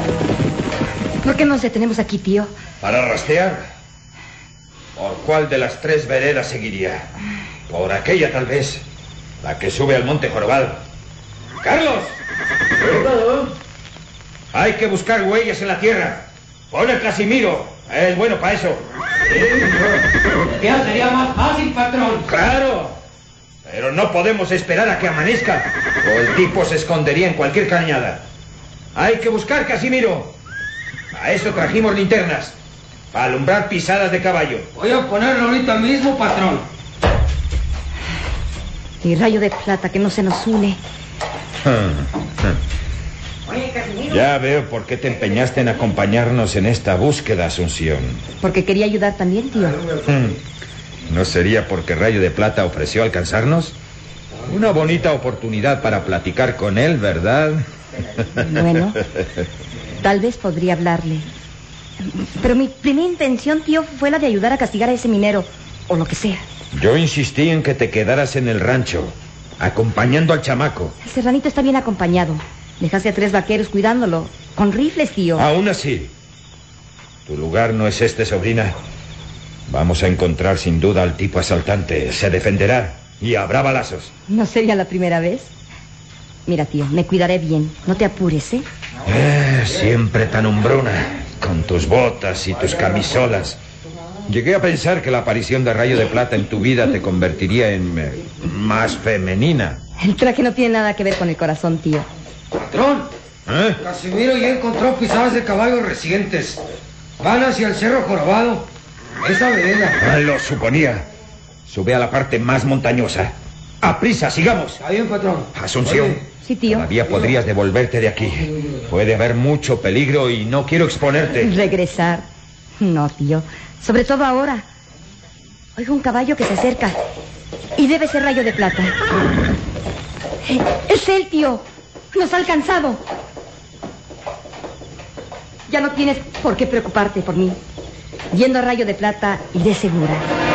¿Por qué nos detenemos aquí, tío? ¿Para rastrear? ¿Por cuál de las 3 veredas seguiría? Por aquella, tal vez. La que sube al Monte Jorobado. ¡Carlos! Hay que buscar huellas en la tierra. Pon el Casimiro. Es bueno para eso. Ya sería más fácil, patrón. ¡Claro! Pero no podemos esperar a que amanezca, o el tipo se escondería en cualquier cañada. Hay que buscar, Casimiro. A eso trajimos linternas, para alumbrar pisadas de caballo. Voy a ponerlo ahorita mismo, patrón. Y rayo de plata que no se nos une. Ya veo por qué te empeñaste en acompañarnos en esta búsqueda, Asunción. Porque quería ayudar también, tío. ¿No sería porque Rayo de Plata ofreció alcanzarnos? Una bonita oportunidad para platicar con él, ¿verdad? Bueno, tal vez podría hablarle. Pero mi primera intención, tío, fue la de ayudar a castigar a ese minero, o lo que sea. Yo insistí en que te quedaras en el rancho, acompañando al chamaco. El serranito está bien acompañado. Dejaste a 3 vaqueros cuidándolo, con rifles, tío. Aún así, tu lugar no es este, sobrina. Vamos a encontrar sin duda al tipo asaltante. Se defenderá y habrá balazos. No sería la primera vez. Mira, tío, me cuidaré bien. No te apures, ¿eh? Siempre tan hombruna, con tus botas y tus camisolas. Llegué a pensar que la aparición de Rayo de Plata en tu vida te convertiría en más femenina. El traje no tiene nada que ver con el corazón, tío. Patrón, Casimiro ya encontró pisadas de caballos recientes. Van hacia el Cerro Jorobado. Esa vereda. Lo suponía. Sube a la parte más montañosa. ¡Aprisa, sigamos! Está bien, patrón. Asunción. Oye. Sí, tío. Todavía podrías devolverte de aquí. Puede haber mucho peligro y no quiero exponerte. Regresar. No, tío. Sobre todo ahora. Oigo un caballo que se acerca. Y debe ser Rayo de Plata. Es él, tío. Nos ha alcanzado. Ya no tienes por qué preocuparte por mí. Yendo a Rayo de Plata, iré segura.